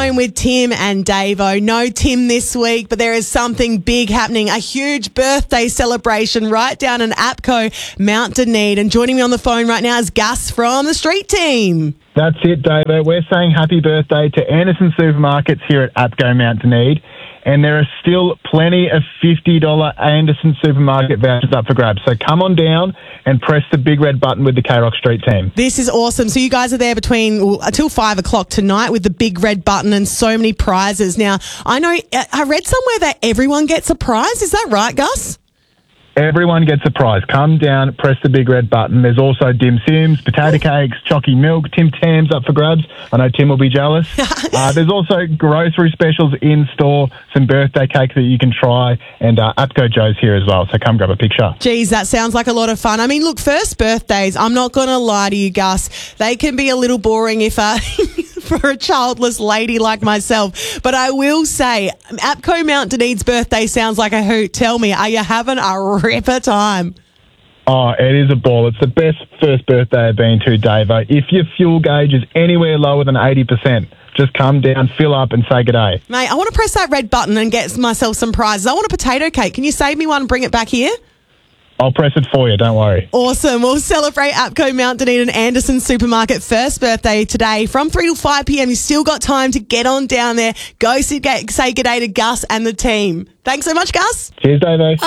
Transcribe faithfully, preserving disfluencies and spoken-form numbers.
phone with Tim and Davo. No Tim this week, but there is something big happening. A huge birthday celebration right down in APCO, Mount Dunedin. And joining me on the phone right now is Gus from the Street Team. That's it, Davo. We're saying happy birthday to Anderson Supermarkets here at APCO Mount Dunedin. And there are still plenty of fifty dollars Anderson Supermarket vouchers up for grabs. So come on down and press the big red button with the K-Rock Street Team. This is awesome. So you guys are there between well, until five o'clock tonight with the big red button and so many prizes. Now, I know I read somewhere that everyone gets a prize. Is that right, Gus? Everyone gets a prize. Come down, press the big red button. There's also dim sims, potato cakes, Chocky Milk, Tim Tams up for grabs. I know Tim will be jealous. uh, there's also grocery specials in store, some birthday cake that you can try, and uh, APCO Joe's here as well. So come grab a picture. Geez, that sounds like a lot of fun. I mean, look, first birthdays, I'm not going to lie to you, Gus. They can be a little boring if uh, for a childless lady like myself. But I will say, APCO Mount Dunedin's birthday sounds like a hoot. Tell me, are you having a ripper time? Oh, it is a ball. It's the best first birthday I've been to, Davo. If your fuel gauge is anywhere lower than eighty percent, just come down, fill up and say good day. Mate, I want to press that red button and get myself some prizes. I want a potato cake. Can you save me one and bring it back here? I'll press it for you, don't worry. Awesome. We'll celebrate APCO Mount Dunedin Anderson Supermarket first birthday today from three till five p.m. You've still got time to get on down there. Go say, say good day to Gus and the team. Thanks so much, Gus. Cheers, Davo.